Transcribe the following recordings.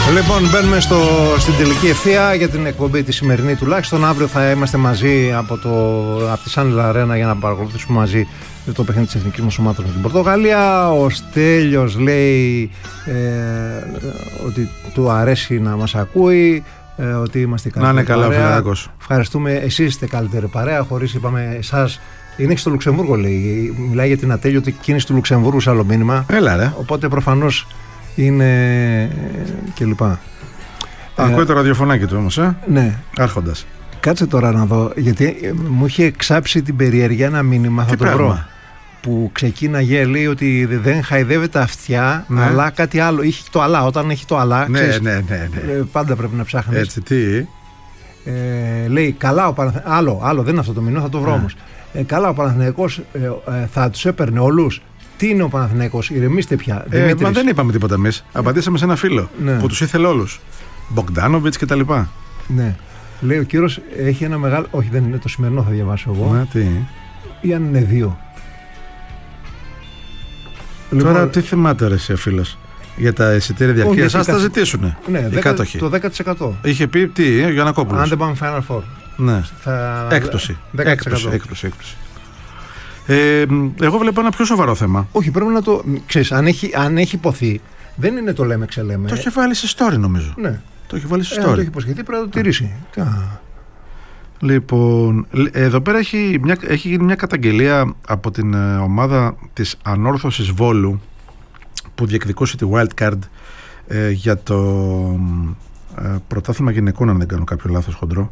Λοιπόν, μπαίνουμε στην τελική ευθεία για την εκπομπή τη σημερινή τουλάχιστον. Αύριο θα είμαστε μαζί από τη Σάνιλα Αρένα για να παρακολουθήσουμε μαζί το παιχνίδι της εθνικής μας ομάδας με την Πορτογαλία. Ο Στέλιος λέει ότι του αρέσει να μας ακούει, ότι είμαστε καλύτερη να είναι καλά, παρέα. Ευχαριστούμε, εσείς είστε καλύτερη παρέα, χωρίς είπαμε εσάς. Είναι και στο Λουξεμβούργο, λέει. Μιλάει για την ατέλειωτη κίνηση του Λουξεμβούργου σε άλλο μήνυμα. Έλα, ρε. Οπότε προφανώς είναι κλπ. Ακούει το ραδιοφωνάκι του όμως, Ναι. Άρχοντας. Κάτσε τώρα να δω, γιατί μου είχε εξάψει την περιέργεια ένα μήνυμα, θα το βρω. Που ξεκίναγε, λέει ότι δεν χαϊδεύεται αυτιά, ναι, αλλά κάτι άλλο. Είχε το αλλά. Όταν έχει το αλλά, ναι, ξέρεις, ναι. πάντα πρέπει να ψάχνεις. Έτσι, τι. Λέει, καλά ο Παναθηναϊκός. Άλλο, δεν είναι αυτό το μήνυμα, θα το βρω όμως. Καλά ο Παναθηναϊκός θα τους έπαιρνε όλους. Τι είναι ο Παναθηναϊκός, ηρεμήστε πια. Μα δεν είπαμε τίποτα εμείς. Απαντήσαμε σε ένα φίλο που τους ήθελε όλους. Μπογκντάνοβιτς και τα λοιπά. Ναι. Λέει ο κύριος έχει ένα μεγάλο. Όχι, δεν είναι το σημερινό, θα διαβάσω εγώ. Ναι, τι. Ή αν είναι δύο. Τώρα Λοιπόν, τι θυμάται ρε εσύ ο φίλος για τα εισιτήρια διαρκείας? Ας τα ζητήσουνε. Ναι, οι κάτοχοι. Το 10%. Είχε πει τι, ο Γιαννακόπουλος. Αν δεν πάμε Final Four. Ναι. Έκπτωση. Έκπτωση. Εγώ βλέπω ένα πιο σοβαρό θέμα. Όχι, πρέπει να το. Ξέρεις, αν έχει υποθεί, δεν είναι το λέμε ξελέμε. Το έχει βάλει σε story, νομίζω. Ναι. Το έχει βάλει σε story. Αν το έχει υποσχεθεί, πρέπει να το τηρήσει. Λοιπόν, εδώ πέρα έχει γίνει μια καταγγελία από την ομάδα της Ανόρθωσης Βόλου που διεκδικούσε τη Wild Card για το πρωτάθλημα γυναικών, αν δεν κάνω κάποιο λάθος χοντρό.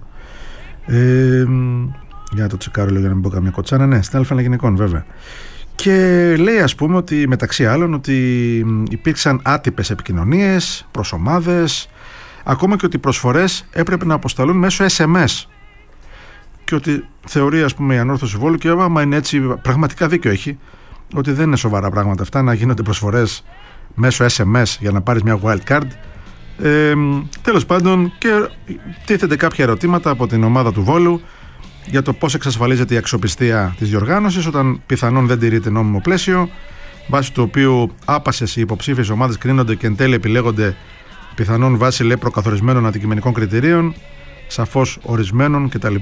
Για να το τσεκάρω λίγο για να μην πω καμία κοτσάνα. Ναι, στην Α1 γυναικών βέβαια. Και λέει, ας πούμε, ότι μεταξύ άλλων ότι υπήρξαν άτυπες επικοινωνίες προς ομάδες, ακόμα και ότι οι προσφορές έπρεπε να αποσταλούν μέσω SMS. Και ότι θεωρεί, ας πούμε, η Ανόρθωση Βόλου, και άμα είναι έτσι, πραγματικά δίκιο έχει, ότι δεν είναι σοβαρά πράγματα αυτά να γίνονται προσφορές μέσω SMS για να πάρεις μια wild card. Τέλος πάντων, και τίθενται κάποια ερωτήματα από την ομάδα του Βόλου για το πώς εξασφαλίζεται η αξιοπιστία της διοργάνωσης όταν πιθανόν δεν τηρείται νόμιμο πλαίσιο, βάσει του οποίου άπασες οι υποψήφιες ομάδες κρίνονται και εν τέλει επιλέγονται πιθανόν βάσει, λέει, προκαθορισμένων αντικειμενικών κριτηρίων, σαφώς ορισμένων κτλ.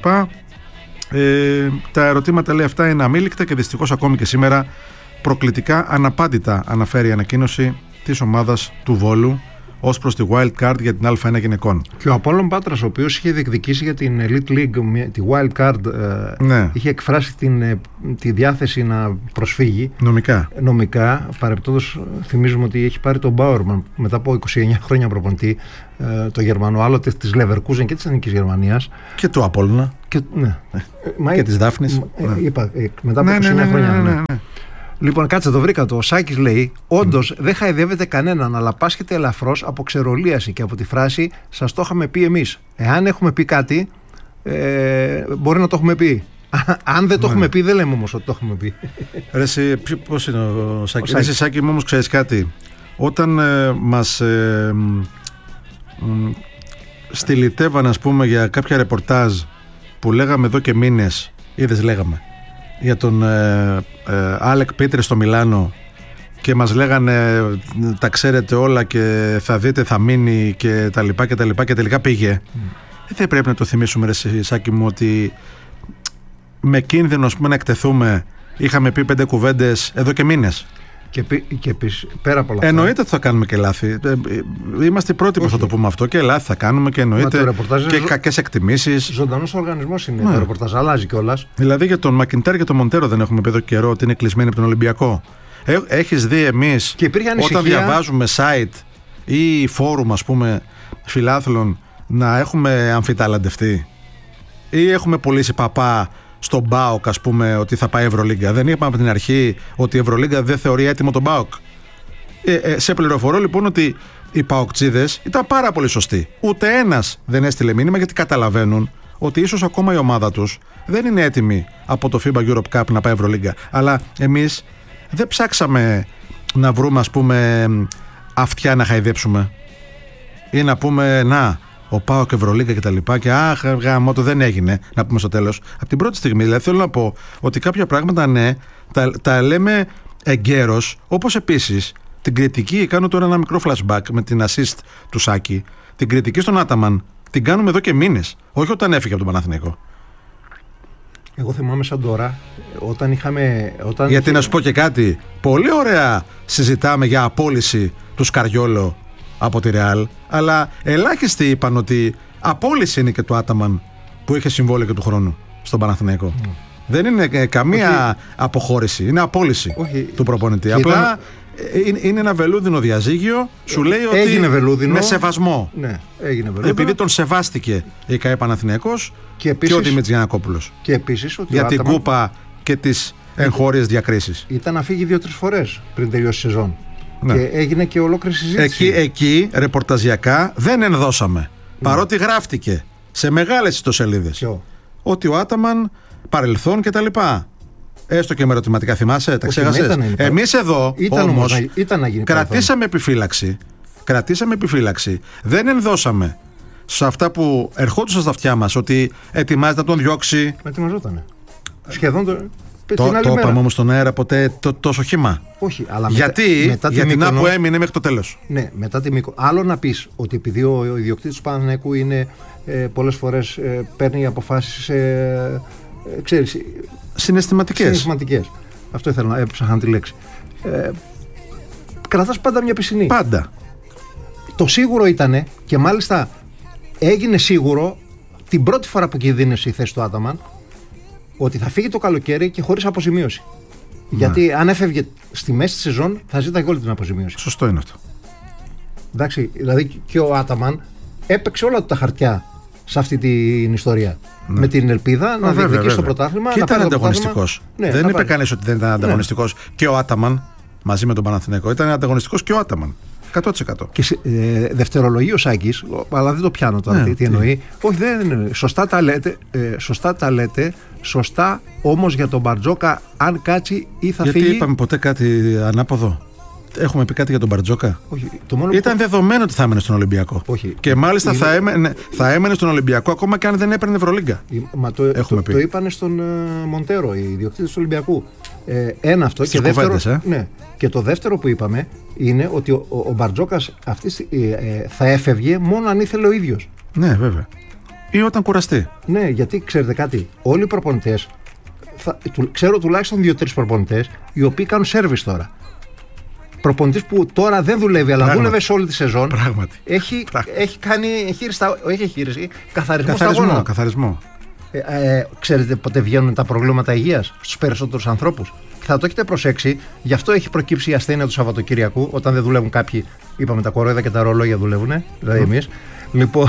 Τα ερωτήματα, λέει, αυτά είναι αμήλικτα και δυστυχώς ακόμη και σήμερα προκλητικά αναπάντητα, αναφέρει η ανακοίνωση της ομάδας του Βόλου ως προς τη Wild Card για την Α1 γυναικών. Και ο Απόλλων Πάτρας, ο οποίος είχε διεκδικήσει για την Elite League τη Wild Card, ναι, είχε εκφράσει τη διάθεση να προσφύγει νομικά. Παρεπτόντως θυμίζουμε ότι έχει πάρει τον Μπάουρμαν μετά από 29 χρόνια προπονητή, το Γερμανό, άλλοτε της Leverkusen και της Εθνικής Γερμανίας. Και του Απόλλωνα. Και της Δάφνης. Είπα, μετά από 29 χρόνια. Ναι. Λοιπόν, κάτσε, το βρήκα το. Ο Σάκης λέει: όντως δεν χαϊδεύεται κανέναν, αλλά πάσχεται ελαφρώς από ξερολίαση και από τη φράση «σας το είχαμε πει εμείς». Εάν έχουμε πει κάτι, μπορεί να το έχουμε πει. Αν δεν το έχουμε πει, δεν λέμε όμως ότι το έχουμε πει. Ρε, πώς είναι ο Σάκης? Εσύ, Σάκη μου, όμως ξέρεις κάτι? Όταν μας στυλιτεύαν, ας πούμε, για κάποια ρεπορτάζ που λέγαμε εδώ και μήνες, λέγαμε για τον Άλεκ Πίτρε στο Μιλάνο και μας λέγανε τα ξέρετε όλα και θα δείτε, θα μείνει και τα λοιπά και τελικά πήγε. Δεν πρέπει να το θυμίσουμε, ρε Σάκη μου, ότι με κίνδυνο, ας πούμε, να εκτεθούμε είχαμε πει 5 κουβέντες εδώ και μήνες. Και επίσης, πέρα από όλα αυτά, εννοείται ότι θα κάνουμε και λάθη. Είμαστε οι πρώτοι που θα το πούμε αυτό. Και λάθη θα κάνουμε και εννοείται και κακές εκτιμήσεις. Ζωντανός οργανισμός είναι το ρεπορτάζ, αλλάζει κιόλας. Δηλαδή για τον Μακιντάρ και τον Μοντέρο δεν έχουμε πει εδώ καιρό ότι είναι κλεισμένοι από τον Ολυμπιακό. Έχεις δει εμείς όταν διαβάζουμε site ή φόρουμ, ας πούμε, φιλάθλων, να έχουμε αμφιταλαντευτεί ή έχουμε πουλήσει παπά στον ΠΑΟΚ, ας πούμε, ότι θα πάει Ευρωλίγκα? Δεν είπαμε από την αρχή ότι η Ευρωλίγκα δεν θεωρεί έτοιμο τον ΠΑΟΚ? Σε πληροφορώ λοιπόν ότι οι ΠΑΟΚτσίδες ήταν πάρα πολύ σωστοί. Ούτε ένας δεν έστειλε μήνυμα, γιατί καταλαβαίνουν ότι ίσως ακόμα η ομάδα τους δεν είναι έτοιμη από το FIBA Europe Cup να πάει Ευρωλίγκα. Αλλά εμείς δεν ψάξαμε να βρούμε, ας πούμε, αυτιά να χαϊδέψουμε ή να πούμε ο ΠΑΟΚ Ευρωλίγκα και τα λοιπά και γάμο το δεν έγινε, να πούμε στο τέλος. Από την πρώτη στιγμή, δηλαδή, θέλω να πω ότι κάποια πράγματα, ναι, τα λέμε εγκαίρως, όπως επίσης την κριτική, κάνω τώρα ένα μικρό flashback με την assist του Σάκη. Την κριτική στον Άταμαν την κάνουμε εδώ και μήνες. Όχι όταν έφυγε από τον Παναθηναϊκό. Εγώ θυμάμαι σαν τώρα, Γιατί να σου πω και κάτι, πολύ ωραία συζητάμε για απόλυση του Σκαριόλο από τη Ρεάλ, αλλά ελάχιστοι είπαν ότι απόλυση είναι και του Άταμαν που είχε συμβόλαιο και του χρόνου στον Παναθηναϊκό. Δεν είναι καμία αποχώρηση, είναι απόλυση του προπονητή. Απλά είναι ένα βελούδινο διαζύγιο, σου λέει ότι έγινε βελούδινο, με σεβασμό. Ναι, έγινε βελούδινο. Επειδή τον σεβάστηκε η ΚΑΕ Παναθηναϊκός και ο Δημήτρης Γιαννακόπουλος. Και επίσης ότι για την κούπα και τις εγχώριες διακρίσεις. Ήταν να φύγει 2-3 φορές πριν τελειώσει η σεζόν. Ναι. Και έγινε και ολόκληρη συζήτηση. Εκεί ρεπορταζιακά δεν ενδώσαμε. Παρότι γράφτηκε σε μεγάλες ιστοσελίδες ότι ο Άταμαν παρελθόν και τα λοιπά. Έστω και με ερωτηματικά, θυμάσαι, τα ξέχασες. Εμείς εδώ όμως κρατήσαμε επιφύλαξη. Δεν ενδώσαμε σε αυτά που ερχόντουσαν στα αυτιά μας ότι ετοιμάζεται να τον διώξει. Με ετοιμαζότανε. Σχεδόν το είπαμε όμως στον αέρα ποτέ τόσο χύμα. Όχι, αλλά γιατί να που έμεινε μέχρι το τέλος. Ναι, μετά τη Μύκονο. Άλλο να πεις ότι επειδή ο ιδιοκτήτης του Παναθηναϊκού είναι πολλές φορές παίρνει αποφάσεις ξέρεις, συναισθηματικές. Αυτό ήθελα να έψαχνα τη λέξη. Κρατάς πάντα μια πισινή. Πάντα. Το σίγουρο ήτανε, και μάλιστα έγινε σίγουρο την πρώτη φορά που κινδύνευσε η θέση του Άταμαν, ότι θα φύγει το καλοκαίρι και χωρίς αποζημίωση. Ναι. Γιατί αν έφευγε στη μέση της σεζόν θα ζήταγε όλη την αποζημίωση. Σωστό είναι αυτό. Εντάξει, δηλαδή και ο Άταμαν έπαιξε όλα τα χαρτιά σε αυτή την ιστορία. Ναι. Με την ελπίδα να διεκδικήσει το πρωτάθλημα. Και ήταν ανταγωνιστικός. Ναι, δεν είπε κανείς ότι δεν ήταν ανταγωνιστικός. Ναι. Και ο Άταμαν μαζί με τον Παναθηναϊκό ήταν ανταγωνιστικός και ο Άταμαν. 100%. Και δευτερολογεί ο Σάκης, αλλά δεν το πιάνω τώρα τι εννοεί. Όχι, δεν είναι. Σωστά τα λέτε. Σωστά όμως για τον Μπαρτζόκα, αν κάτσει ή θα φύγει. Γιατί είπαμε ποτέ κάτι ανάποδο? Έχουμε πει κάτι για τον Μπαρτζόκα? Όχι, ήταν δεδομένο ότι θα έμενε στον Ολυμπιακό. Όχι. Και μάλιστα θα έμενε στον Ολυμπιακό ακόμα και αν δεν έπαιρνε Ευρωλίγκα. Το είπανε στον Μοντέρο, οι ιδιοκτήτες του Ολυμπιακού. Ένα αυτό. Στις κουβέντες, ναι. Και το δεύτερο που είπαμε είναι ότι ο Μπαρτζόκας θα έφευγε μόνο αν ήθελε ο ίδιος. Ναι, βέβαια. Ή όταν κουραστεί. Ναι, γιατί ξέρετε κάτι, όλοι οι προπονητές, ξέρω τουλάχιστον 2-3 προπονητές οι οποίοι κάνουν σέρβις τώρα. Προπονητής που τώρα δεν δουλεύει, αλλά δούλευε σε όλη τη σεζόν. Πράγματι. Έχει κάνει καθαρισμό. Ξέρετε πότε βγαίνουν τα προβλήματα υγείας στους περισσότερους ανθρώπους? Και θα το έχετε προσέξει, γι' αυτό έχει προκύψει η ασθένεια του Σαββατοκυριακού, όταν δεν δουλεύουν κάποιοι. Είπαμε τα κορόιδα και τα ρολόγια δουλεύουν, δηλαδή εμείς. Λοιπόν,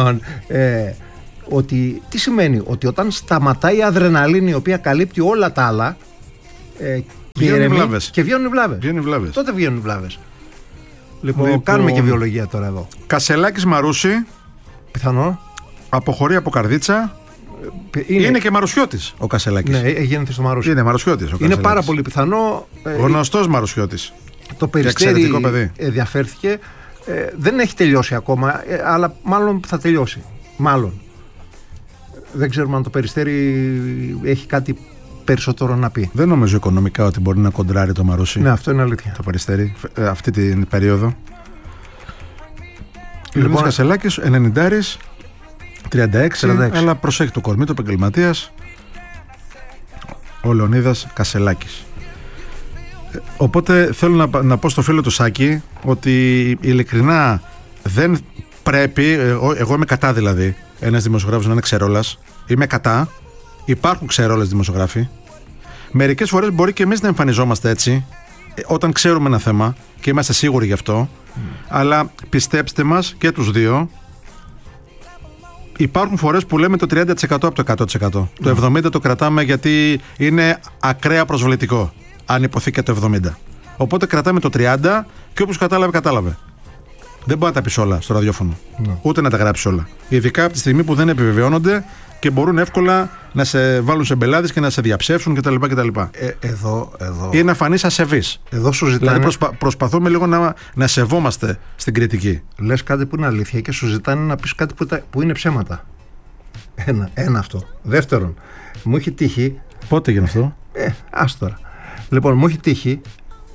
ότι τι σημαίνει? Ότι όταν σταματάει η αδρεναλίνη, η οποία καλύπτει όλα τα άλλα, βγαίνουν οι βλάβες. Και βγαίνουν οι βλάβες. Τότε βγαίνουν οι βλάβες. Λοιπόν, κάνουμε και βιολογία τώρα εδώ. Κασελάκης Μαρούση. Πιθανό. Αποχωρεί από Καρδίτσα. Είναι και Μαρουσιώτης ο Κασελάκης. Ναι, γίνεται στο Μαρούσι. Είναι Μαρουσιώτης. Είναι πάρα πολύ πιθανό. Γνωστός Μαρουσιώτης. Το Περιστέρι ενδιαφέρθηκε. Δεν έχει τελειώσει ακόμα, αλλά μάλλον θα τελειώσει. Μάλλον. Δεν ξέρουμε αν το Περιστέρι έχει κάτι περισσότερο να πει. Δεν νομίζω οικονομικά ότι μπορεί να κοντράρει το Μαρούσι. Ναι, αυτό είναι αλήθεια. Το Περιστέρι αυτή την περίοδο. Λοιπόν, Κασελάκης 90. 36, αλλά προσέχει το κορμί του επαγγελματίας ο Λεωνίδας Κασελάκης. Οπότε θέλω να πω στο φίλο του Σάκη ότι ειλικρινά δεν πρέπει, εγώ είμαι κατά δηλαδή ένας δημοσιογράφος να είναι ξερόλας. Είμαι κατά. Υπάρχουν ξερόλες δημοσιογράφοι. Μερικές φορές μπορεί και εμείς να εμφανιζόμαστε έτσι όταν ξέρουμε ένα θέμα και είμαστε σίγουροι γι' αυτό, αλλά πιστέψτε μας και τους δύο, υπάρχουν φορές που λέμε το 30% από το 100%. Το 70% το κρατάμε γιατί είναι ακραία προσβλητικό, αν υποθεί και το 70%. Οπότε κρατάμε το 30% και όποιος κατάλαβε, κατάλαβε. Δεν μπορεί να τα πεις όλα στο ραδιόφωνο. Ούτε να τα γράψει όλα. Ειδικά από τη στιγμή που δεν επιβεβαιώνονται και μπορούν εύκολα να σε βάλουν σε μπελάδες και να σε διαψεύσουν κτλ. Εδώ. Ή να φανείς ασεβής. Εδώ σου ζητάνε. Δηλαδή προσπαθούμε λίγο να σεβόμαστε στην κριτική. Λες κάτι που είναι αλήθεια και σου ζητάνε να πεις κάτι που είναι ψέματα. Ένα αυτό. Δεύτερον, μου έχει τύχει. Πότε έγινε αυτό? Άστορα. Λοιπόν, μου έχει τύχει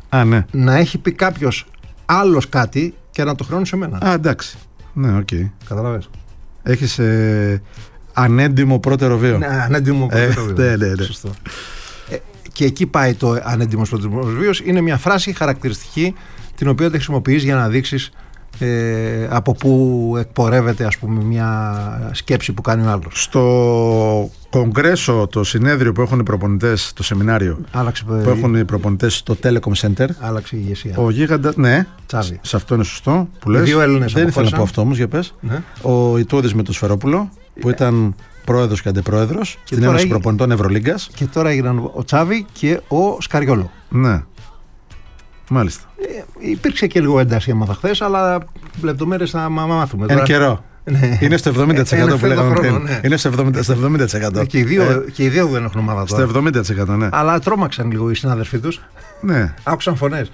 Ναι. να έχει πει κάποιος άλλος κάτι και να το χρεώνει σε μένα. Εντάξει. Ναι, οκ. Καταλαβες. Έχεις ανέντιμο πρώτερο βίο. Ναι, ανέντιμο πρώτερο βίο. Ναι. Σωστό. Και εκεί πάει το ανέντιμος πρώτερος βίος. Είναι μια φράση χαρακτηριστική την οποία τη χρησιμοποιείς για να δείξεις από πού εκπορεύεται, ας πούμε, μια σκέψη που κάνει ο άλλος. Στο κογκρέσο, το συνέδριο που έχουν οι προπονητές, το σεμινάριο που έχουν οι προπονητές στο Telecom Center, άλλαξε η ηγεσία. ο γίγαντα, ναι, Τσάβη. σε αυτό είναι σωστό που λες. Δύο Έλληνες δεν ήθελα αποχώρησαν. να πω αυτό όμως, για πες. Ναι. Ο Ιτούδης με το Σφερόπουλο που ήταν πρόεδρος και αντιπρόεδρος στην Ένωση Προπονητών Ευρωλίγκας. Και τώρα έγιναν ο Τσάβη και ο Σκαριόλο. Ναι. Μάλιστα. Υπήρξε και λίγο ένταση έμαθα χθες, αλλά λεπτομέρειες θα μάθουμε. Εν καιρό. Ναι. Είναι στο 70% που λέγαμε πριν. Ναι. Είναι στο 70%. Και οι δύο δεν έχουν ομάδα τώρα. Στο 70%, ναι. Αλλά τρόμαξαν λίγο οι συνάδελφοί τους. Ναι. Άκουσαν φωνές.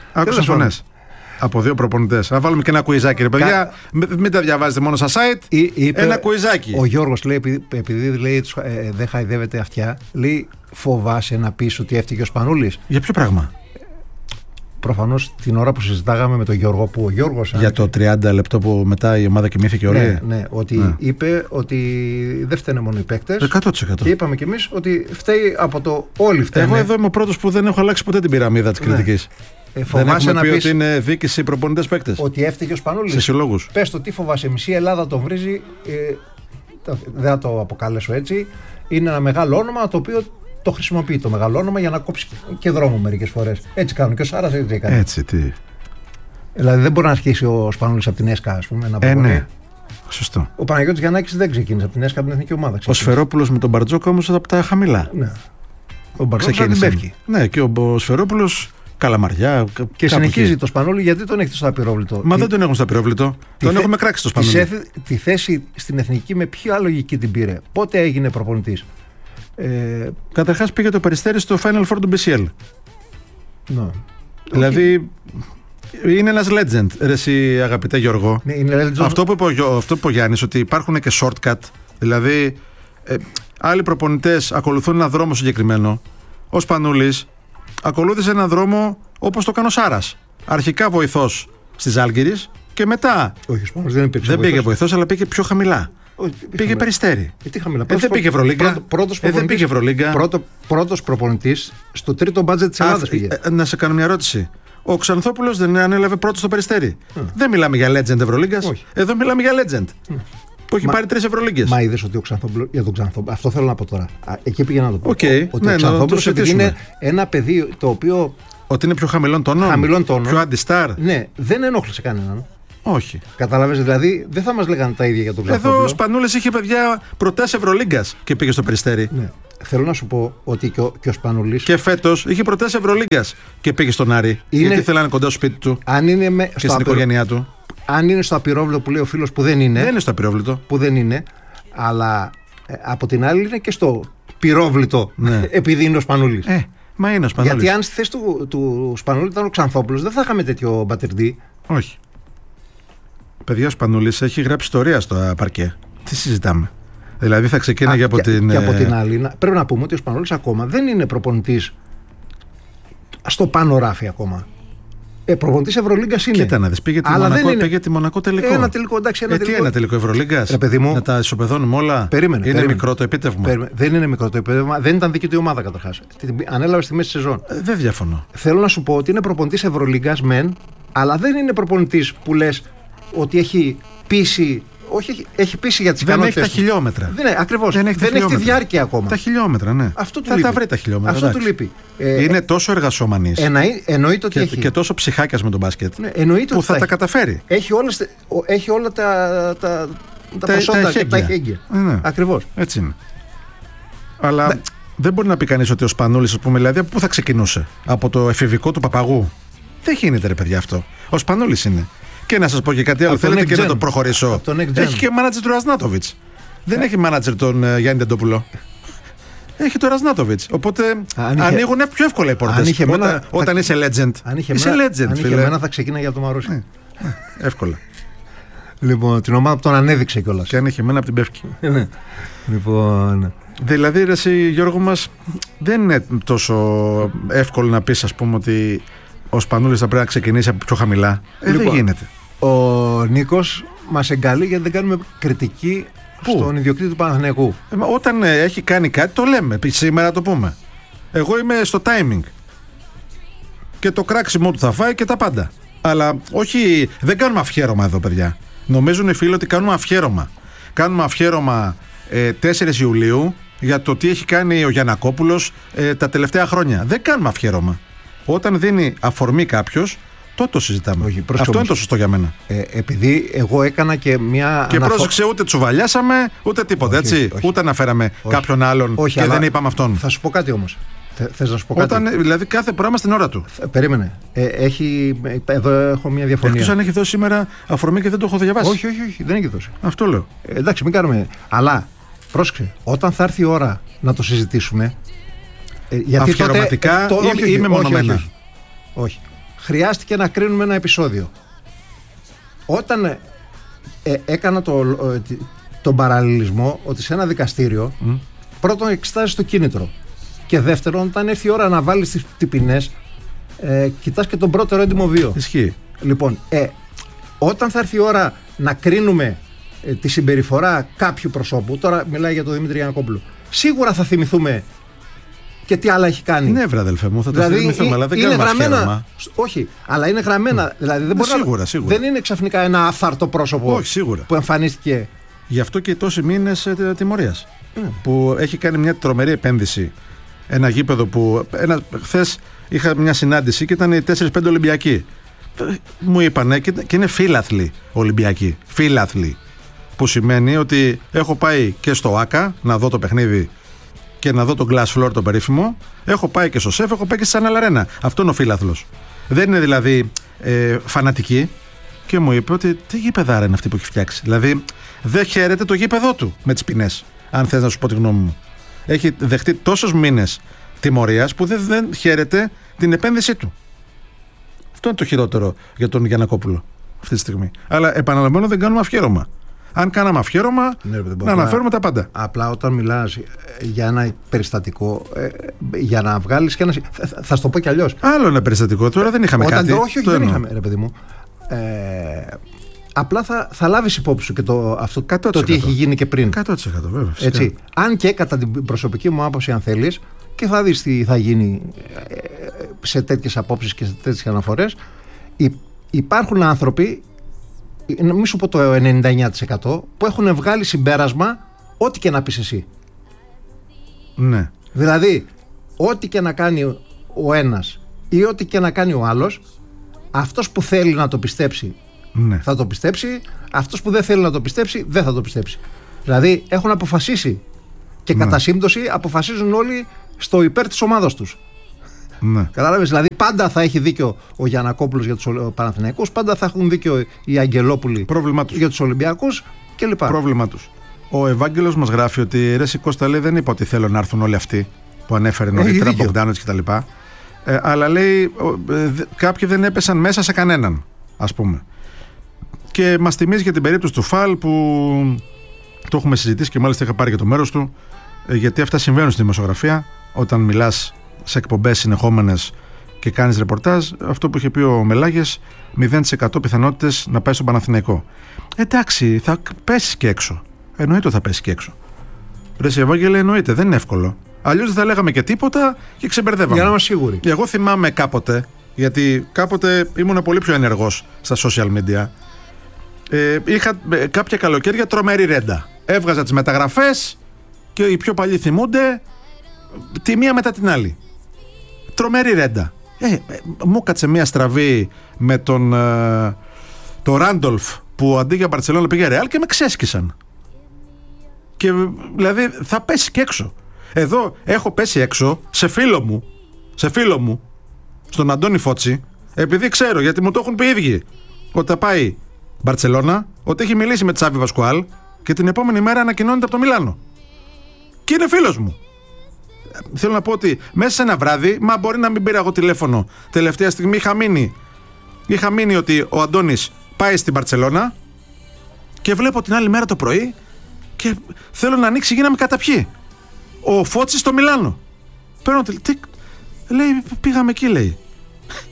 Από δύο προπονητές. Να βάλουμε και ένα κουιζάκι, ρε παιδιά. Μην τα διαβάζετε μόνο στα site. Ένα κουιζάκι. Ο Γιώργος λέει, επειδή λέει, δεν χαϊδεύεται αυτιά, λέει, φοβάσαι να πεις ότι έφτυγε ο Σπανούλης. Για ποιο πράγμα? Προφανώς την ώρα που συζητάγαμε με τον Γιώργο, που ο Γιώργος. Για το 30 λεπτό που μετά η ομάδα κοιμήθηκε όλη. Ναι, ότι είπε ότι δεν φταίνε μόνο οι παίκτες. 100%. Και είπαμε κι εμείς ότι φταίει από το όλοι φταίνε. Εγώ εδώ είμαι ο πρώτος που δεν έχω αλλάξει ποτέ την πυραμίδα της κριτικής. Δεν έχουμε πει ότι είναι δίκηση προπονητές παίκτες. Ότι έφταιγε ο Σπανούλης. Σε συλλόγους. Πες το, τι φοβάσαι, μισή Ελλάδα τον βρίζει. Δεν θα το αποκαλέσω έτσι. Είναι ένα μεγάλο όνομα το οποίο το χρησιμοποιεί το μεγάλο όνομα για να κόψει και δρόμο μερικές φορές. Έτσι κάνουν και ο Σάρας έτσι έκανε. Έτσι, τι. Δηλαδή δεν μπορεί να αρχίσει ο Σπανούλης από την ΕΣΚΑ, ας πούμε. Ναι. Σωστό. Ο Παναγιώτης Γιαννάκης δεν ξεκίνησε από την ΕΣΚΑ, από την εθνική ομάδα. Ο Σφερόπουλος με τον Μπαρτζόκα όμως από τα χαμηλά. Ναι. Ο Μπαρτζόκα την πέφτει. Ναι, και ο Σφερόπουλος Καλαμαριά. Και συνεχίζει το Σπανούλη, γιατί τον έχετε στο απειρόβλητο. Μα δεν τον έχουν στο απειρόβλητο. Τον έχουμε κράξει το Σπανούλη. Τη θέση στην εθνική με ποια λογική την πήρε? Πότε έγινε προπονητής? Καταρχάς πήγε το Περιστέρι στο Final Four του BCL. Ναι. Δηλαδή είναι ένας legend, ρε εσύ αγαπητέ Γιώργο. Ναι, είναι legend. Αυτό που είπε ο Γιάννης, ότι υπάρχουν και shortcut. Δηλαδή άλλοι προπονητές ακολουθούν έναν δρόμο συγκεκριμένο. Ο Σπανούλης ακολούθησε έναν δρόμο όπως το έκανε ο Σάρας. Αρχικά βοηθός στη Ζάλγκιρις και μετά. Όχι, ο Σπανούλης δεν υπήρξε. Δεν πήγε βοηθός, αλλά πήγε πιο χαμηλά. Πήγε Περιστέρι. Τι χαμηλά. Δεν πήγε Ευρωλίγκα. Δεν πήγε Ευρωλίγκα. Πρώτος προπονητής στο τρίτο μπάτζετ της Ελλάδας πήγε. Να σε κάνω μια ερώτηση. Ο Ξανθόπουλος δεν ανέλαβε πρώτος στο Περιστέρι. Δεν μιλάμε για legend Ευρωλίγκας. Εδώ μιλάμε για legend. Που έχει πάρει 3 Ευρωλίγκες. Μα είδες ότι ο Ξανθόπουλος. Για τον Ξανθόπουλο. Αυτό θέλω να πω τώρα. Εκεί πήγα να το πω. Ότι ο Ξανθόπουλος είναι ένα παιδί το οποίο. Ότι είναι πιο χαμηλών τόνων. Πιο αντιστάρ. Ναι, δεν ενόχλησε κανέναν. Όχι. Κατάλαβες, δηλαδή δεν θα μας λέγανε τα ίδια για τον Ξανθόπουλο. Εδώ ο Σπανούλης είχε παιδιά πρωτές Ευρωλίγκας και πήγε στο Περιστέρι. Ναι. Θέλω να σου πω ότι και ο Σπανούλης. Και φέτος είχε πρωτές Ευρωλίγκας και πήγε στον Άρη. Γιατί θέλανε κοντά στο σπίτι του και στην οικογένειά του. Αν είναι στο απειρόβλητο που λέει ο φίλος που δεν είναι. Δεν είναι στο απειρόβλητο. Που δεν είναι. Αλλά από την άλλη είναι και στο πυρόβλητο. Ναι. Επειδή είναι ο Σπανούλης. Μα είναι ο Σπανούλης. Γιατί αν στη θέση του Σπανούλη ήταν ο Ξανθόπουλος, δεν θα είχαμε τέτοιο μπατερντή. Όχι. Παιδιά, ο Σπανούλης έχει γράψει ιστορία στο παρκέ. Τι συζητάμε? Δηλαδή θα ξεκίναγε από την. Και από την άλλη, πρέπει να πούμε ότι ο Σπανούλης ακόμα δεν είναι προπονητής στο πάνω ράφι ακόμα. Προπονητής Ευρωλίγκας είναι. Κοίτα να δεις, πήγε τη Μονακό τελικό. Ένα τελικό, εντάξει. Ένα τελικό Ευρωλίγκας. Να τα ισοπεδώνουμε όλα. Περίμενε. Μικρό το επίτευγμα. Δεν είναι μικρό το επίτευγμα. Δεν ήταν δική του η ομάδα καταρχάς. Ανέλαβε στη μέση της σεζόν. Δεν διαφωνώ. Θέλω να σου πω ότι είναι προπονητής Ευρωλίγκας μεν, αλλά δεν είναι προπονητής που λες ότι έχει πείσει. Όχι, έχει πείσει για τις ικανότητες. Δεν έχει τα χιλιόμετρα. Ακριβώς. Δεν έχει τη διάρκεια ακόμα. Τα χιλιόμετρα, ναι. Αυτό του θα λείπει. Τα βρει τα χιλιόμετρα. Αυτό του λείπει. Είναι τόσο εργασομανής. Εννοείται ότι έχει. Και τόσο ψυχάκιας με τον μπάσκετ. Ναι, εννοείται που θα τα καταφέρει. Έχει όλα τα προσόντα και τα εχέγγυα. Ναι. Ακριβώς. Έτσι είναι. Αλλά δεν μπορεί να πει κανείς ότι ο Σπανούλης, δηλαδή, από πού θα ξεκινούσε? Από το εφηβικό του παπαγού. Δεν γίνεται, ρε παιδιά, αυτό. Ο Σπανούλης είναι. Και να σας πω και κάτι άλλο. Θέλετε και να το προχωρήσω? Έχει και μάνατζερ του Ραζνάτοβιτς. Δεν έχει μάνατζερ τον Γιάννη Τεντόπουλο. Έχει τον Ραζνάτοβιτς. Οπότε ανοίγουν πιο εύκολα οι πόρτες. Όταν είσαι legend. Είσαι legend. Αν είχε εμένα θα ξεκίναγε για το Μαρούσι. Εύκολα. Λοιπόν, την ομάδα που τον ανέδειξε κιόλας. Και αν είχε εμένα από την Πεύκη. Λοιπόν. Δηλαδή, ρε εσύ, Γιώργο μας, δεν είναι τόσο εύκολο να πεις, ας πούμε, ότι ο Σπανούλης θα πρέπει να ξεκινήσει από πιο χαμηλά. Λοιπόν, δεν γίνεται. Ο Νίκος μας εγκαλεί γιατί δεν κάνουμε κριτική στον ιδιοκτήτη του Παναθηναϊκού. Όταν έχει κάνει κάτι το λέμε. Σήμερα το πούμε. Εγώ είμαι στο timing. Και το κράξιμο του θα φάει και τα πάντα. Αλλά όχι, δεν κάνουμε αφιέρωμα εδώ, παιδιά. Νομίζουν οι φίλοι ότι κάνουμε αφιέρωμα. Κάνουμε αφιέρωμα 4 Ιουλίου για το τι έχει κάνει ο Γιαννακόπουλος τα τελευταία χρόνια. Δεν κάνουμε αφιέρωμα. Όταν δίνει αφορμή κάποιος, τότε το συζητάμε. Όχι, αυτό είναι το σωστό για μένα. Επειδή εγώ έκανα και μια. Και πρόσεξε, ούτε τσουβαλιάσαμε, ούτε τίποτα, όχι, έτσι. όχι. Ούτε αναφέραμε κάποιον άλλον και δεν είπαμε αυτόν. Θα σου πω κάτι όμως. Θες να σου πω κάτι? Δηλαδή κάθε πράγμα στην ώρα του. Περίμενε. Εδώ έχω μια διαφωνία. Εκτός αν έχει δώσει σήμερα αφορμή και δεν το έχω διαβάσει. Όχι, δεν έχει δώσει. Αυτό λέω. Εντάξει, μην κάνουμε. Αλλά πρόσεξε, όταν θα έρθει η ώρα να το συζητήσουμε. Γιατί αφιερωματικά ή μεμονωμένα? Όχι. Χρειάστηκε να κρίνουμε ένα επεισόδιο. Όταν έκανα τον παραλληλισμό ότι σε ένα δικαστήριο πρώτον εξετάζεις το κίνητρο και δεύτερον όταν έρθει η ώρα να βάλεις τις ποινές κοιτάς και τον πρώτερο έντιμο βίο. Ισχύει. Λοιπόν, όταν θα έρθει η ώρα να κρίνουμε τη συμπεριφορά κάποιου προσώπου, τώρα μιλάει για τον Δημήτρη Γιαννακόπουλο, σίγουρα θα θυμηθούμε και τι άλλα έχει κάνει. Ναι, βρε αδελφέ μου, θα το θυμηθούμε, αλλά δεν κάνουμε αφιέρωμα. Όχι, αλλά είναι γραμμένα. Δηλαδή δεν μπορεί σίγουρα. Δεν είναι ξαφνικά ένα άθαρτο πρόσωπο. Όχι, σίγουρα. Που εμφανίστηκε. Γι' αυτό και τόσοι μήνες τιμωρίας. Που έχει κάνει μια τρομερή επένδυση. Ένα γήπεδο που. Χθες είχα μια συνάντηση και ήταν οι 4-5 Ολυμπιακοί. Μου είπανε και είναι φίλαθλοι Ολυμπιακοί. Φίλαθλοι. Που σημαίνει ότι έχω πάει και στο ΆΚΑ να δω το παιχνίδι και να δω τον Glass Floor το περίφημο. Έχω πάει και στο ΣΕΦ, έχω πάει και στη Channel Arena. Αυτό είναι ο φίλαθλος. Δεν είναι δηλαδή φανατική. Και μου είπε ότι τι γήπεδάρα είναι αυτή που έχει φτιάξει. Δηλαδή δεν χαίρεται το γήπεδό του με τις ποινές. Αν θες να σου πω τη γνώμη μου. Έχει δεχτεί τόσους μήνες τιμωρίας που δεν χαίρεται την επένδυσή του. Αυτό είναι το χειρότερο για τον Γιαννακόπουλο αυτή τη στιγμή. Αλλά επαναλαμβάνω, δεν κάνουμε αφιέρωμα. Αν κάναμε αφιέρωμα, να αναφέρουμε τα πάντα. Απλά όταν μιλάς για ένα περιστατικό, για να βγάλεις και ένα. Θα σου το πω κι αλλιώς. Άλλο ένα περιστατικό, τώρα δεν είχαμε κάτι. Όχι, δεν είχαμε, ρε παιδί μου. Απλά θα λάβεις υπόψη σου και το τι έχει γίνει και πριν. 100% βέβαια. Έτσι. Αν και κατά την προσωπική μου άποψη, αν θέλεις, και θα δεις τι θα γίνει σε τέτοιες απόψεις και σε τέτοιες αναφορές, υπάρχουν άνθρωποι, μη σου πω το 99%, που έχουν βγάλει συμπέρασμα ό,τι και να πεις εσύ. Ναι. Δηλαδή, ό,τι και να κάνει ο ένας ή ό,τι και να κάνει ο άλλος, αυτός που θέλει να το πιστέψει θα το πιστέψει, αυτός που δεν θέλει να το πιστέψει δεν θα το πιστέψει. Δηλαδή έχουν αποφασίσει και κατά σύμπτωση αποφασίζουν όλοι στο υπέρ της ομάδας τους. Ναι. Κατάλαβες, δηλαδή πάντα θα έχει δίκιο ο Γιαννακόπουλος για τους Παναθηναϊκούς, πάντα θα έχουν δίκιο οι Αγγελόπουλοι για τους Ολυμπιακούς κλπ. Πρόβλημά τους. Ο Ευάγγελος μας γράφει ότι ρε Σικώστα, λέει, δεν είπα ότι θέλω να έρθουν όλοι αυτοί που ανέφερε νωρίτερα, Μπογκδάνοβιτς κτλ. Αλλά λέει κάποιοι δεν έπεσαν μέσα σε κανέναν, ας πούμε. Και μας θυμίζει για την περίπτωση του Φαλ που το έχουμε συζητήσει και μάλιστα είχα πάρει και το μέρος του, γιατί αυτά συμβαίνουν στη δημοσιογραφία όταν μιλάς σε εκπομπές συνεχόμενες και κάνεις ρεπορτάζ. Αυτό που είχε πει ο Μελάγες, 0% πιθανότητες να πάει στον Παναθηναϊκό. Εντάξει, θα πέσεις και έξω. Εννοείται ότι θα πέσει και έξω. Ρε Ευάγγελε, εννοείται, δεν είναι εύκολο. Αλλιώς δεν θα λέγαμε και τίποτα και ξεμπερδεύαμε. Για να είμαστε σίγουροι. Εγώ θυμάμαι κάποτε, γιατί κάποτε ήμουν πολύ πιο ενεργός στα social media. Είχα κάποια καλοκαίρια τρομερή ρέντα. Έβγαζα τις μεταγραφές και οι πιο παλιοί θυμούνται τη μία μετά την άλλη. Τρομερή ρέντα. Μου κάτσε μία στραβή με τον Ράντολφ που αντί για Μπαρτσελόνα πήγε Ρεάλ και με ξέσκισαν. Και δηλαδή θα πέσει και έξω. Εδώ έχω πέσει έξω σε φίλο μου, στον Αντώνη Φώτση, επειδή ξέρω, γιατί μου το έχουν πει οι ίδιοι, ότι θα πάει Μπαρτσελόνα, ότι έχει μιλήσει με Τσάβη Πασκουάλ και την επόμενη μέρα ανακοινώνεται από το Μιλάνο. Και είναι φίλος μου. Θέλω να πω ότι μέσα σε ένα βράδυ, μα μπορεί να μην πήρα εγώ τηλέφωνο. Τελευταία στιγμή είχα μείνει ότι ο Αντώνης πάει στην Μπαρτσελόνα και βλέπω την άλλη μέρα το πρωί και θέλω να ανοίξει, γίναμε καταπιεί. Ο Φώτσης στο Μιλάνο. Παίρνω λέει, πήγαμε εκεί, λέει.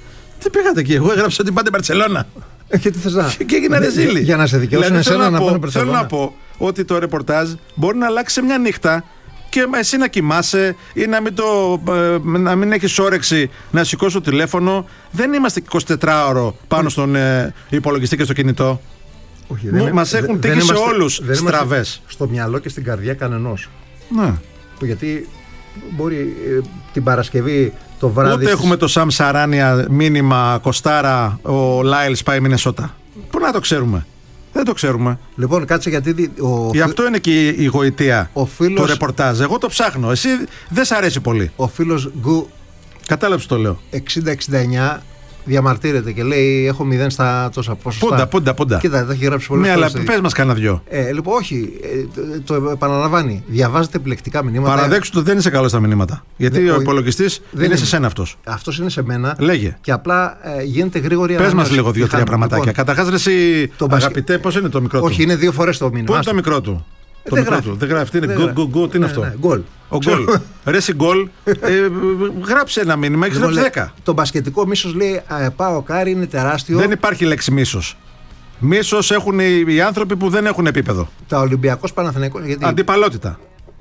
Τι πήγατε εκεί, εγώ έγραψα ότι πάτε Μπαρτσελώνα. Και τι θες να. Και έγινα ρεζίλη. Για να σε δικαιώσουν εσένα να πάνε Μπαρτσελώνα. Θέλω να πω ότι το ρεπορτάζ μπορεί να αλλάξει σε μια νύχτα και εσύ να κοιμάσαι ή να μην έχεις όρεξη να σηκώσει το τηλέφωνο. Δεν είμαστε 24ωρο πάνω στον υπολογιστή και στο κινητό. Μας έχουν τύχει σε όλους στραβές. Στο μυαλό και στην καρδιά κανενός. Ναι. Γιατί μπορεί την Παρασκευή το βράδυ. Ούτε έχουμε το Σαμ Σαράνια μήνυμα Κοστάρα, ο Λάιλς πάει Μινεσότα. Πού να το ξέρουμε. Δεν το ξέρουμε. Λοιπόν, κάτσε γιατί. Γι' αυτό είναι και η γοητεία του ρεπορτάζ. Εγώ το ψάχνω. Εσύ δεν σ' αρέσει πολύ. Ο φίλος Γκου. Κατάλαβες το λέω. 60-69 διαμαρτύρεται και λέει: έχω 0 στα τόσα ποσοστά. Πούντα. Κοίτα, τα έχει γράψει πολύ. Ναι, αλλά πες μας κανένα δυο. Λοιπόν, όχι. Το επαναλαμβάνει. Διαβάζετε επιλεκτικά μηνύματα. Παραδέξου ότι δεν είσαι καλό στα μηνύματα. Γιατί ο υπολογιστής δεν είναι σε σένα αυτός. Αυτός είναι σε μένα. Λέγε. Και απλά γίνεται γρήγορη ανανέωση. Πες μας λίγο 2-3 πραγματάκια. Λοιπόν, καταρχάς, ρε εσύ, αγαπητέ, πώς είναι το μικρό του. Όχι, είναι 2 φορές το μήνυμα. Πού είναι το μικρό του. Το μικρό του. Δεν γράφει. Τι είναι γκολ. Τι είναι αυτό. Γκολ. Ο γκολ. Ρε εσύ γκολ. Γράψε ένα μήνυμα. Έχεις γράψει 10. Το μπασκετικό μίσος λέει πάω κάρι είναι τεράστιο. Δεν υπάρχει λέξη μίσος. Μίσος έχουν οι άνθρωποι που δεν έχουν επίπεδο. Τα Ολυμπιακός Παναθηναϊκός. Γιατί. Αντιπαλότητα.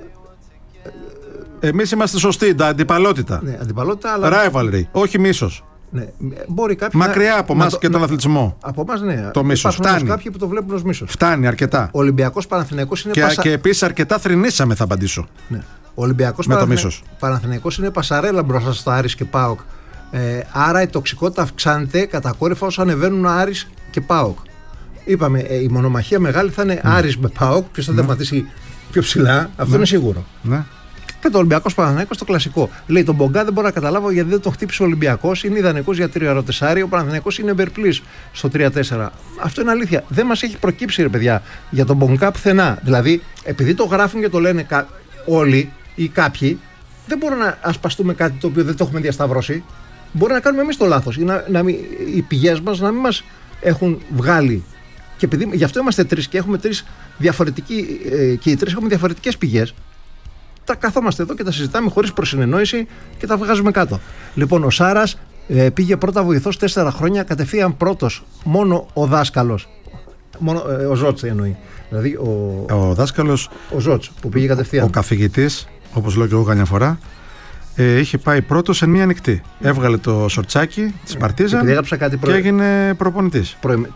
Εμείς είμαστε σωστοί. Τα αντιπαλότητα. Ναι, αντιπαλότητα, αλλά. Rivalry. Όχι μίσος. Ναι. Μπορεί μακριά από εμάς και τον αθλητισμό. Από εμάς, ναι. Το μίσος. Φτάνει. Κάποιοι που το βλέπουν ως μίσος. Φτάνει αρκετά. Ο Ολυμπιακός Παναθηναϊκός είναι και επίσης αρκετά θρηνήσαμε, θα απαντήσω. Ναι. Ο Ολυμπιακός Παναθηναϊκός είναι πασαρέλα μπροστά στο Άρης και ΠΑΟΚ. Άρα η τοξικότητα αυξάνεται κατακόρυφα όσο ανεβαίνουν Άρης και ΠΑΟΚ. Είπαμε, η μονομαχία μεγάλη θα είναι Άρης με ΠΑΟΚ. Ποιος θα τερματίσει πιο ψηλά, αυτό είναι σίγουρο. Ναι. Και το Ολυμπιακός Παναθηναϊκός το κλασικό. Λέει τον Μπογκά δεν μπορώ να καταλάβω γιατί δεν τον χτύπησε ο Ολυμπιακός. Είναι ιδανικός για 3-4. Ο Παναθηναϊκός είναι εμπερπλής στο 3-4. Αυτό είναι αλήθεια. Δεν μας έχει προκύψει, ρε παιδιά, για τον Μπογκά πουθενά. Δηλαδή, επειδή το γράφουν και το λένε όλοι ή κάποιοι, δεν μπορούμε να ασπαστούμε κάτι το οποίο δεν το έχουμε διασταυρώσει. Μπορεί να κάνουμε εμείς το λάθος ή οι πηγές μας να μην μας έχουν βγάλει. Και επειδή γι' αυτό είμαστε τρεις και έχουμε τρεις διαφορετικοί και οι τρεις έχουμε διαφορετικές πηγές. Τα καθόμαστε εδώ και τα συζητάμε χωρίς προσυνεννόηση και τα βγάζουμε κάτω. Λοιπόν, ο Σάρας πήγε πρώτα βοηθός 4 χρόνια, κατευθείαν πρώτος. Μόνο ο δάσκαλος. Ο Ζότς εννοεί. Δηλαδή ο δάσκαλος. Ο Ζότς που πήγε κατευθείαν. Ο καθηγητής, όπως λέω και εγώ καμιά φορά, είχε πάει πρώτος σε μία νυχτή. Έβγαλε το σορτσάκι της Παρτίζαν και έγινε προπονητής.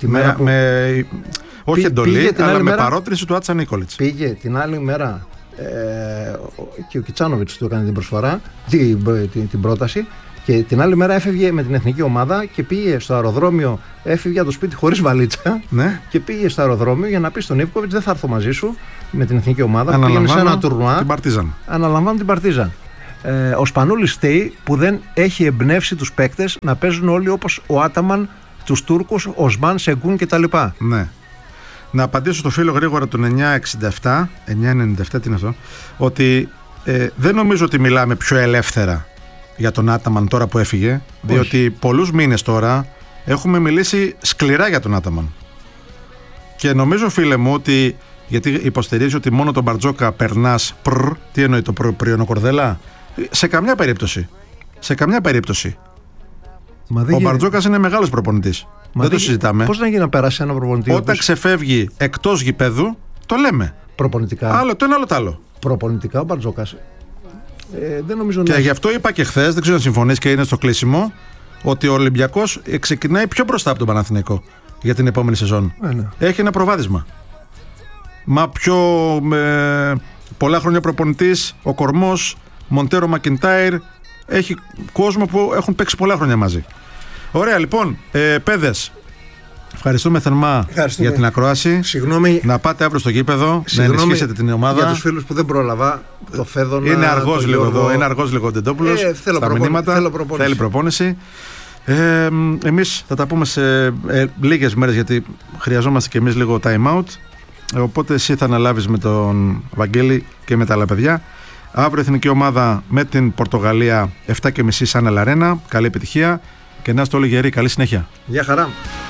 Όχι εντολή, αλλά με παρότριση του Άτσα Νίκολιτς. Πήγε την άλλη μέρα. Και ο Κιτσάνοβιτς του έκανε την προσφορά, την πρόταση, και την άλλη μέρα έφευγε με την εθνική ομάδα και πήγε στο αεροδρόμιο. Έφευγε από το σπίτι χωρίς βαλίτσα, ναι. Και πήγε στο αεροδρόμιο για να πει στον Ιβκοβιτς: δεν θα έρθω μαζί σου με την εθνική ομάδα. Πήγαινε σε ένα τουρνουά. Αναλαμβάνω την Παρτίζαν. Ο Σπανούλης στέει που δεν έχει εμπνεύσει τους παίκτες να παίζουν όλοι όπως ο Άταμαν, τους Τούρκους, Οσμάν, Σεγκούν κτλ. Ναι. Να απαντήσω στο φίλο γρήγορα του 997, τι είναι αυτό, ότι δεν νομίζω ότι μιλάμε πιο ελεύθερα για τον Άταμαν τώρα που έφυγε, διότι πολλούς μήνες τώρα έχουμε μιλήσει σκληρά για τον Άταμαν. Και νομίζω, φίλε μου, ότι γιατί υποστηρίζει ότι μόνο τον Μπαρτζόκα περνάς τι εννοεί το πριονοκορδέλα, σε καμιά περίπτωση. Ο Μπαρτζόκας είναι μεγάλος προπονητής. Δεν το συζητάμε. Πώς να γίνει να περάσει ένα προπονητή? Όταν ξεφεύγει εκτός γηπέδου, το λέμε. Προπονητικά. Άλλο το ένα, άλλο το άλλο. Προπονητικά ο Μπαρτζόκας. Δεν νομίζω. Και γι' αυτό είπα και χθες, δεν ξέρω αν συμφωνείς και είναι στο κλείσιμο, ότι ο Ολυμπιακός ξεκινάει πιο μπροστά από τον Παναθηναϊκό για την επόμενη σεζόν. Ναι. Έχει ένα προβάδισμα. Μα πιο πολλά χρόνια προπονητής, ο Κορμός, Μοντέρο Μακιντάιρ, έχει κόσμο που έχουν παίξει πολλά χρόνια μαζί. Ωραία, λοιπόν, παιδες, ευχαριστούμε θερμά για την ακρόαση. Συγγνώμη. Να πάτε αύριο στο γήπεδο, να ενισχύσετε την ομάδα. Για τους φίλους που δεν πρόλαβα, το Φέδωνα. Είναι αργός λίγο εδώ, είναι αργός λίγο ο Ντεντόπουλος. Στα μηνύματα, θέλει προπόνηση. Εμείς θα τα πούμε σε λίγες μέρες, γιατί χρειαζόμαστε και εμείς λίγο time out. Οπότε εσύ θα αναλάβεις με τον Βαγγέλη και με τα άλλα παιδιά. Αύριο εθνική ομάδα με την Πορτογαλία 7:30 σαν Ελαρένα. Καλή επιτυχία και να είστε όλοι γεροί. Καλή συνέχεια. Γεια χαρά.